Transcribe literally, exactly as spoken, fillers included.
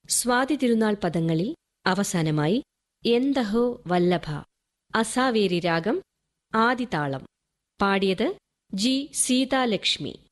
സ്വാതി തിരുനാൾ പദങ്ങളിൽ അവസാനമായി എന്തഹോ വല്ലഭ, അസാവേരി രാഗം, ആദിതാളം. പാടിയത് ജി സീതാലക്ഷ്മി.